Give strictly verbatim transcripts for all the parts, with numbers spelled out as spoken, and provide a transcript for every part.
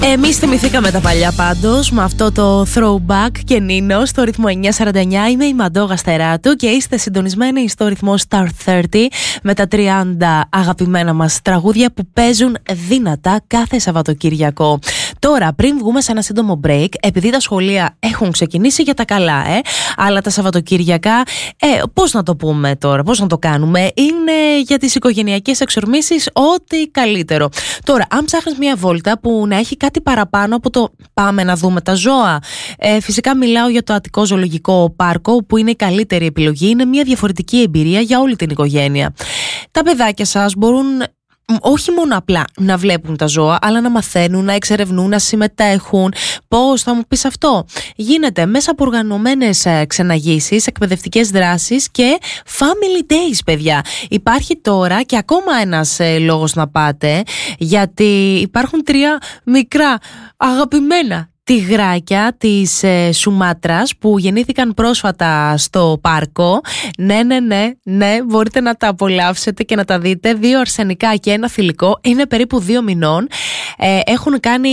Εμείς θυμηθήκαμε τα παλιά πάντως με αυτό το throwback και Νίνο στο ρυθμό εννιά σαράντα εννιά. Είμαι η Μαντώ Γαστεράτου και είστε συντονισμένοι στο ρυθμό Star τριάντα με τα τριάντα αγαπημένα μας τραγούδια που παίζουν δυνατά κάθε Σαββατοκύριακο. Τώρα, πριν βγούμε σε ένα σύντομο break, επειδή τα σχολεία έχουν ξεκινήσει για τα καλά, ε, αλλά τα Σαββατοκύριακα, ε, πώς να το πούμε τώρα, πώς να το κάνουμε, είναι για τις οικογενειακές εξορμήσεις ό,τι καλύτερο. Τώρα, αν ψάχνεις μια βόλτα που να έχει κάτι παραπάνω από το πάμε να δούμε τα ζώα, ε, φυσικά μιλάω για το Αττικό Ζωολογικό Πάρκο, που είναι η καλύτερη επιλογή, είναι μια διαφορετική εμπειρία για όλη την οικογένεια. Τα παιδάκια σας μπορούν όχι μόνο απλά να βλέπουν τα ζώα, αλλά να μαθαίνουν, να εξερευνούν, να συμμετέχουν. Πώς θα μου πεις αυτό? Γίνεται μέσα από οργανωμένες ξεναγήσεις, εκπαιδευτικές δράσεις και family days, παιδιά. Υπάρχει τώρα και ακόμα ένας ε, λόγος να πάτε, γιατί υπάρχουν τρία μικρά αγαπημένα τιγράκια της ε, Σουμάτρας που γεννήθηκαν πρόσφατα στο πάρκο. Ναι, ναι, ναι, ναι, μπορείτε να τα απολαύσετε και να τα δείτε. Δύο αρσενικά και ένα θηλυκό. Είναι περίπου δύο μηνών. Ε, έχουν κάνει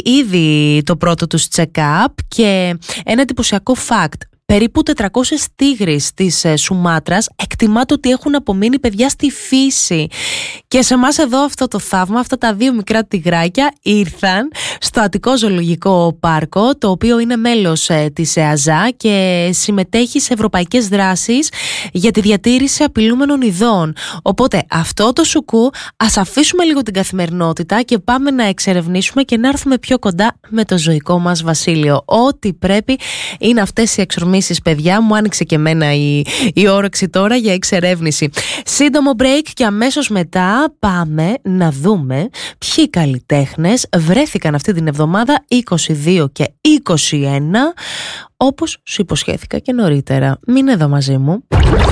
ήδη το πρώτο τους check-up και ένα εντυπωσιακό fact. Περίπου τετρακόσιες τίγρεις της ε, Σουμάτρας εκτιμάται ότι έχουν απομείνει, παιδιά, στη φύση. Και σε εμάς εδώ αυτό το θαύμα, αυτά τα δύο μικρά τιγράκια ήρθαν στο Αττικό Ζωολογικό Πάρκο, το οποίο είναι μέλος ε, της ΕΑΖΑ και συμμετέχει σε ευρωπαϊκές δράσεις για τη διατήρηση απειλούμενων ειδών. Οπότε αυτό το σουκού ας αφήσουμε λίγο την καθημερινότητα και πάμε να εξερευνήσουμε και να έρθουμε πιο κοντά με το ζωικό μας βασίλειο. Ό,τι πρέπει είναι αυτές οι εξορμήσεις. Παιδιά, μου άνοιξε και εμένα η, η όρεξη τώρα για εξερεύνηση. Σύντομο break και αμέσως μετά πάμε να δούμε ποιοι καλλιτέχνες βρέθηκαν αυτή την εβδομάδα είκοσι δύο και είκοσι ένα, όπως σου υποσχέθηκα και νωρίτερα. Μείνε εδώ μαζί μου.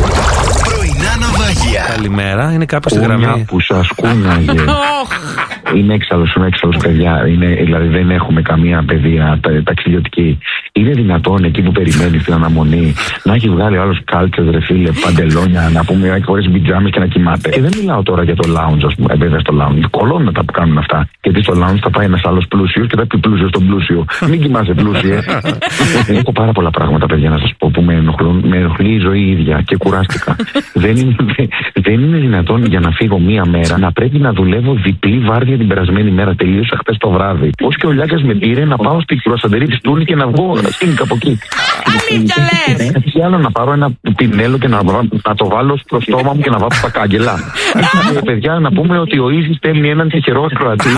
Πρωινά ναυάγια. Καλημέρα, είναι κάποιος στη Κούνια γραμμή που σας κούναγε. Είναι έξαλλος, είναι έξαλλος, παιδιά. Είναι, δηλαδή δεν έχουμε καμία παιδεία τα, ταξιδιωτική. Είναι δυνατόν εκεί που περιμένει την αναμονή να έχει βγάλει ο άλλος κάλτσες, ρε φίλε, παντελόνια, να πούμε, να έχει χωρίς μπιτζάμες και να κοιμάται? Και δεν μιλάω τώρα για το lounge, ας πούμε, βέβαια στο lounge. Κολώνουν τα που κάνουν αυτά. Γιατί στο lounge θα πάει ένας άλλος πλούσιος και θα πει πλούσιο στον πλούσιο. Μην κοιμάσαι πλούσιε. Έχω πάρα πολλά πράγματα, παιδιά, να σας πω, που με ενοχλούν. Με ενοχλεί η ζωή ίδια και κουράστηκα. δεν, είναι, δεν είναι δυνατόν για να φύγω μία μέρα να πρέπει να δουλεύω διπλή βάρδια την περασμένη μέρα. Τελείωσα χτες το βράδυ. Πώς και ο Λιάκας με πήρε να πάω στην κρουασαντερή της Τούνη και να βγω σκήνικα από εκεί. Αλήθεια λες? Κάτι άλλο, να πάρω ένα πινέλο και να, να το βάλω στο στόμα μου και να βάψω τα κάγκελα. ε, παιδιά, να πούμε ότι ο Ίζης στέλνει έναν τυχερό ακροατή.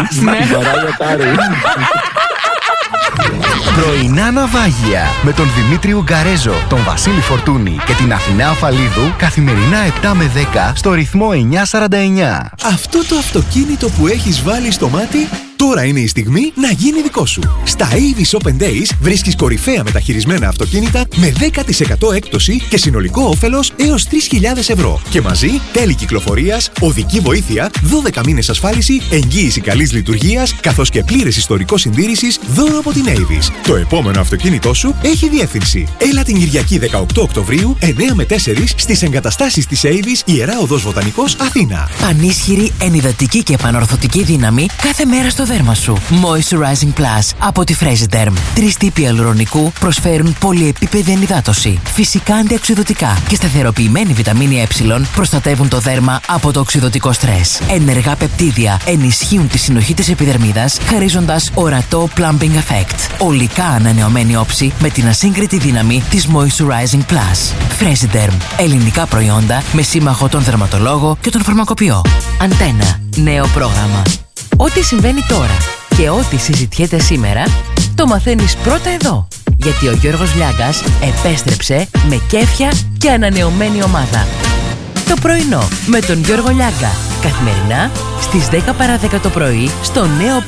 Πρωινά ναυάγια με τον Δημήτρη Ουγκαρέζο, τον Βασίλη Φορτούνη και την Αθηνά Αφαλίδου, καθημερινά επτά με δέκα στο ρυθμό εννιά σαράντα εννιά. Αυτό το αυτοκίνητο που έχεις βάλει στο μάτι, τώρα είναι η στιγμή να γίνει δικό σου. Στα Avis Open Days βρίσκεις κορυφαία μεταχειρισμένα αυτοκίνητα με δέκα τοις εκατό έκπτωση και συνολικό όφελος έως τρεις χιλιάδες ευρώ. Και μαζί τέλη κυκλοφορίας, οδική βοήθεια, δώδεκα μήνες ασφάλιση, εγγύηση καλής λειτουργίας, καθώς και πλήρες ιστορικό συντήρησης δώρο από την Avis. Το επόμενο αυτοκίνητό σου έχει διεύθυνση. Έλα την Κυριακή δεκαοκτώ Οκτωβρίου, εννιά με τέσσερα στις εγκαταστάσεις της Avis, Ιερά Οδός Βοτανικός, Αθήνα. Πανίσχυρη, ενυδατική και επανορθωτική δύναμη κάθε μέρα στο δέρμα σου. Moisturizing Plus από τη Fresiderm. Τρεις τύποι αλουρονικού προσφέρουν πολυεπίπεδη ενυδάτωση, φυσικά αντιοξυδωτικά και σταθεροποιημένη βιταμίνη Ε προστατεύουν το δέρμα από το οξυδωτικό στρες. Ενεργά πεπτίδια ενισχύουν τη συνοχή της επιδερμίδας, χαρίζοντας ορατό plumping effect. Ολικά ανανεωμένη όψη με την ασύγκριτη δύναμη της Moisturizing Plus. Fresiderm. Ελληνικά προϊόντα με σύμμαχο τον δερματολόγο και τον φαρμακοποιό. Αντένα. Νέο πρόγραμμα. Ό,τι συμβαίνει τώρα και ό,τι συζητιέται σήμερα, το μαθαίνεις πρώτα εδώ. Γιατί ο Γιώργος Λιάγκας επέστρεψε με κέφια και ανανεωμένη ομάδα. Το πρωινό με τον Γιώργο Λιάγκα. Καθημερινά στις δέκα παρά δέκα το πρωί στο Νέο